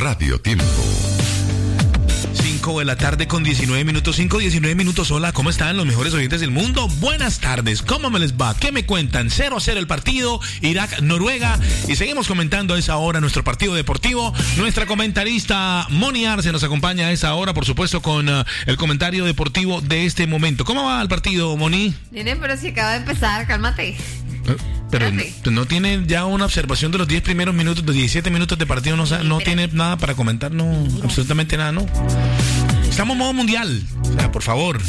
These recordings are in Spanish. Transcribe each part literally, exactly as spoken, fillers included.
Radio Tiempo. cinco de la tarde con diecinueve minutos, cinco, diecinueve minutos. Hola, ¿cómo están los mejores oyentes del mundo? Buenas tardes, ¿cómo me les va? ¿Qué me cuentan? cero a cero el partido, Irak, Noruega. Y seguimos comentando a esa hora nuestro partido deportivo. Nuestra comentarista Moni Arce nos acompaña a esa hora, por supuesto, con uh, el comentario deportivo de este momento. ¿Cómo va el partido, Moni? Nene, pero si acaba de empezar, cálmate. Pero no, no tiene ya una observación de los diez primeros minutos, de diecisiete minutos de partido, no, no tiene nada para comentar, no, Mira. absolutamente nada, no. Estamos en modo mundial, o sea, por favor.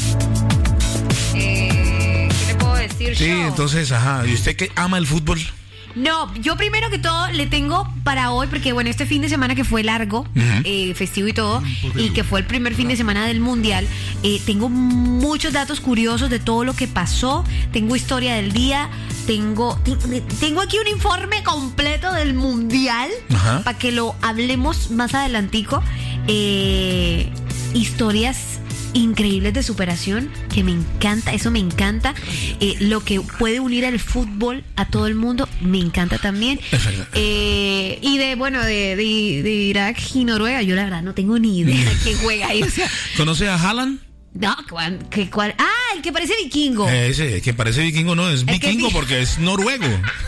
Eh, ¿Qué le puedo decir Sí, yo? entonces, ajá, ¿y usted que ama el fútbol? No, yo primero que todo le tengo para hoy, porque bueno, este fin de semana que fue largo, uh-huh. eh, festivo y todo, y que fue el primer fin de semana del Mundial, eh, tengo muchos datos curiosos de todo lo que pasó, tengo historia del día, tengo, te, tengo aquí un informe completo del Mundial, uh-huh. para que lo hablemos más adelantico, eh, historias increíbles de superación, que me encanta, eso me encanta, eh, lo que puede unir el fútbol a todo el mundo, me encanta también, eh, y de, bueno, de, de, de Irak y Noruega, yo la verdad no tengo ni idea de quién juega ahí, o sea. ¿Conoce a Haaland? No, ¿cuál, qué, cuál? Ah, el que parece vikingo. Eh, ese, que parece vikingo no, es, es vikingo que... porque es noruego.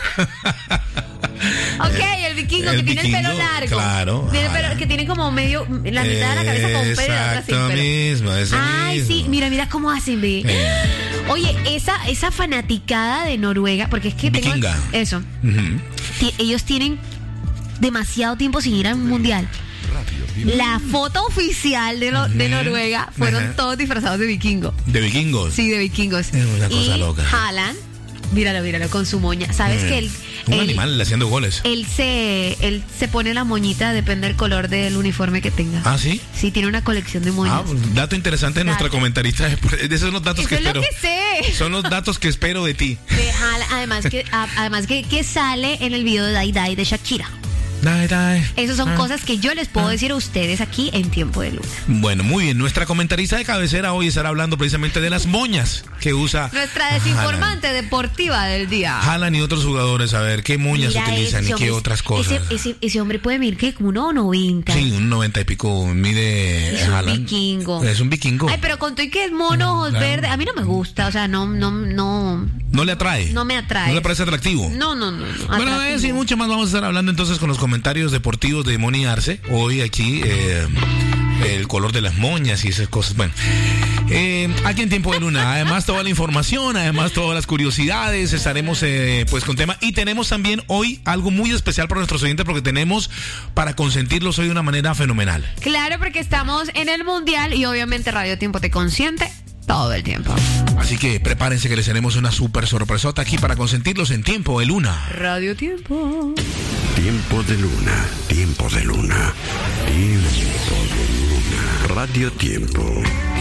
Ok, el vikingo el que vikingo, tiene el pelo largo. Claro. Tiene el pelo, que tiene como medio, la mitad de la cabeza con pelo y la otra sin pelo. Mismo, ese Ay, mismo. sí, mira, mira cómo hacen, ve. Eh. Oye, esa, esa fanaticada de Noruega, porque es que Vikinga. tengo eso. Uh-huh. T- ellos tienen demasiado tiempo sin ir al mundial. La foto oficial de, lo, uh-huh. de Noruega fueron uh-huh. todos disfrazados de vikingo. ¿De vikingos? Sí, de vikingos. Es una cosa y loca. Haaland, míralo, míralo, con su moña. ¿Sabes uh-huh. que él... Un él, animal haciendo goles. Él se, él se pone la moñita, depende del color del uniforme que tenga. ¿Ah, sí? Sí, tiene una colección de moñas. Ah, pues, dato interesante de nuestra comentarista. De esos son los datos Eso que es espero. Lo que sé. Son los datos que espero de ti. De Haaland, además que, a, además que, que sale en el video de Dai Dai de Shakira. Dai, dai. Esas son ah. cosas que yo les puedo ah. decir a ustedes aquí en Tiempo de Luna. Bueno, muy bien. Nuestra comentarista de cabecera hoy estará hablando precisamente de las moñas que usa nuestra desinformante Haaland. deportiva del día. Haaland y otros jugadores, a ver qué moñas Mira utilizan ese, y qué ese, otras cosas. Ese, ese, ese hombre puede medir que como uno noventa. Sí, un noventa y pico mide es Haaland. Es un vikingo. Es un vikingo. Ay, pero con todo y que es mono, ojos claro. verdes, a mí no me gusta, o sea, no, no, no. ¿No le atrae? No me atrae. ¿No le parece atractivo? No, no, no. no bueno, de eso y mucho más vamos a estar hablando entonces con los comentarios deportivos de Moni Arce. Hoy aquí, eh, el color de las moñas y esas cosas. Bueno, eh, aquí en Tiempo de Luna, además toda la información, además todas las curiosidades, estaremos eh, pues con tema. Y tenemos también hoy algo muy especial para nuestros oyentes porque tenemos para consentirlos hoy de una manera fenomenal. Claro, porque estamos en el Mundial y obviamente Radio Tiempo te consiente todo el tiempo. Así que prepárense que les tenemos una súper sorpresota aquí para consentirlos en Tiempo de Luna. Radio Tiempo. Tiempo de Luna, Tiempo de Luna, Tiempo de Luna, Radio Tiempo.